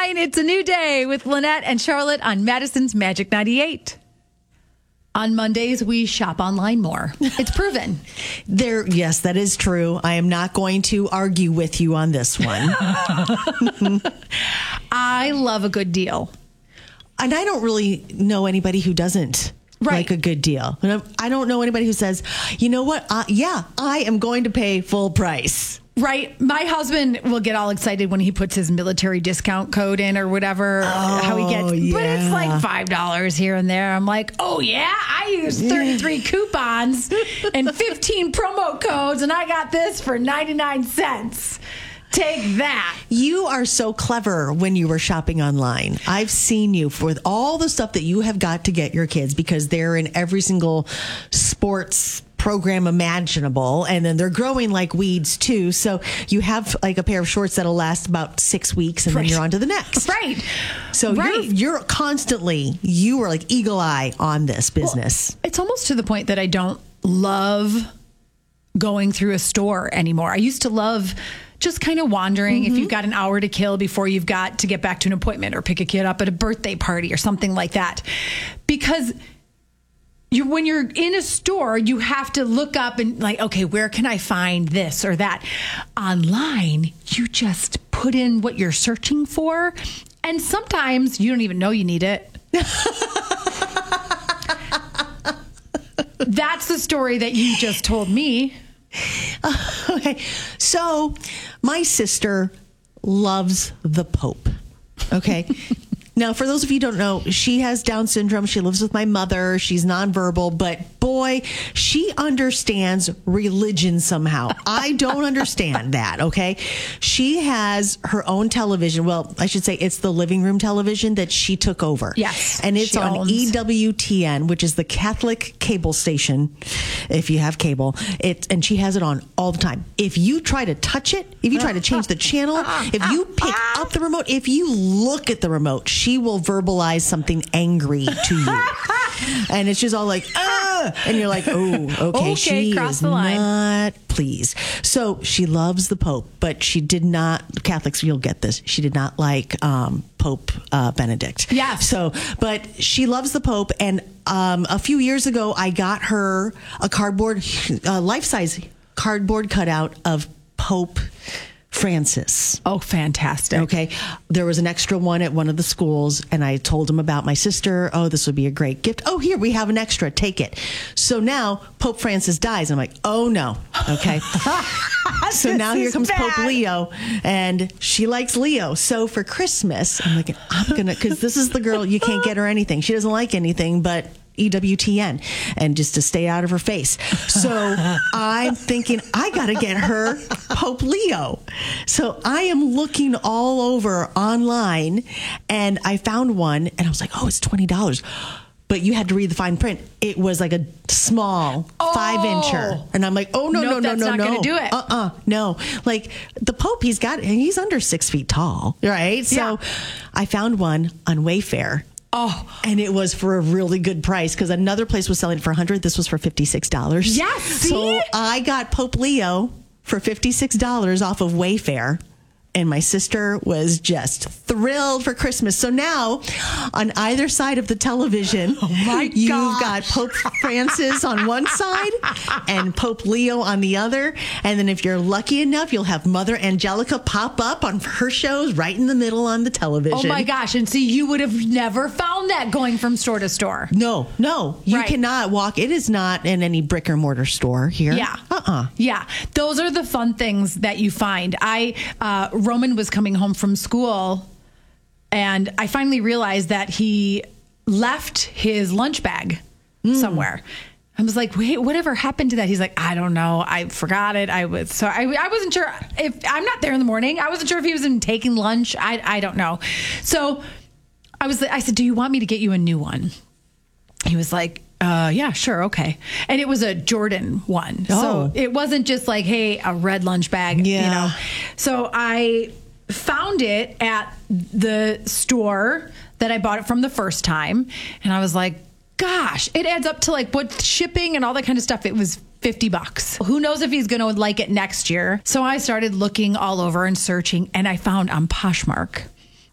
online. It's a new day with Lynette and Charlotte on Madison's Magic 98. On Mondays, we shop online more. It's proven. Yes, that is true. I am not going to argue with you on this one. I love a good deal. And I don't really know anybody who doesn't like a good deal. I don't know anybody who says, you know what? I am going to pay full price. Right. My husband will get all excited when he puts his military discount code in or whatever, how he gets. Yeah. But it's like $5 here and there. I'm like, oh, yeah, I use 33 coupons and 15 promo codes, and I got this for 99 cents. Take that. You are so clever when you were shopping online. I've seen you for all the stuff that you have got to get your kids because they're in every single sports program imaginable, and then they're growing like weeds too. So you have like a pair of shorts that'll last about 6 weeks, and then you're on to the next. Right. So you're constantly, you are like eagle eye on this business. Well, it's almost to the point that I don't love going through a store anymore. I used to love just kind of wandering if you've got an hour to kill before you've got to get back to an appointment or pick a kid up at a birthday party or something like that. Because when you're in a store, you have to look up and like, okay, where can I find this or that? Online, you just put in what you're searching for. And sometimes you don't even know you need it. That's the story that you just told me. Okay. So my sister loves the Pope. Okay. Now, for those of you who don't know, she has Down syndrome. She lives with my mother. She's nonverbal, but boy, she understands religion somehow. I don't understand that, okay? She has her own television. Well, I should say it's the living room television that she took over. Yes. And it's on EWTN, which is the Catholic cable station, if you have cable. And she has it on all the time. If you try to touch it, if you try to change the channel, if you pick up the remote, if you look at the remote, she will verbalize something angry to you. And it's just all like, and you're like, oh, okay, she cross is the line. not pleased. So she loves the Pope, but she did not, Catholics, you'll get this, she did not like Pope Benedict. Yeah. So, but she loves the Pope, and a few years ago, I got her a cardboard, life-size cardboard cutout of Pope Francis. Oh, fantastic. Okay. There was an extra one at one of the schools, and I told him about my sister. Oh, this would be a great gift. Oh, here, we have an extra. Take it. So now Pope Francis dies. I'm like, oh, no. Okay. So now here comes Pope Leo, and she likes Leo. So for Christmas, I'm like, because this is the girl, you can't get her anything. She doesn't like anything but EWTN, and just to stay out of her face. So I'm thinking, I got to get her Pope Leo. So I am looking all over online, and I found one, and I was like, oh, it's $20. But you had to read the fine print. It was like a small 5-incher. And I'm like, oh, no. That's not going to do it. No. Like the Pope, he's under 6 feet tall, right? So I found one on Wayfair. Oh, and it was for a really good price because another place was selling it for $100. This was for $56. Yes. So I got Pope Leo for $56 off of Wayfair. And my sister was just thrilled for Christmas. So now, on either side of the television, you've got Pope Francis on one side and Pope Leo on the other. And then if you're lucky enough, you'll have Mother Angelica pop up on her shows right in the middle on the television. Oh, my gosh. And see, you would have never found that going from store to store. No. You cannot walk. It is not in any brick or mortar store here. Yeah. Yeah. Those are the fun things that you find. Roman was coming home from school, and I finally realized that he left his lunch bag somewhere. I was like, wait, whatever happened to that? He's like, I don't know. I forgot it. I wasn't sure if I'm not there in the morning. I wasn't sure if he was taking lunch. I don't know. So I said, do you want me to get you a new one? He was like, yeah, sure. Okay. And it was a Jordan one. Oh. So it wasn't just like, hey, a red lunch bag, you know? So I found it at the store that I bought it from the first time. And I was like, gosh, it adds up to like what shipping and all that kind of stuff. It was $50. Who knows if he's going to like it next year? So I started looking all over and searching, and I found on Poshmark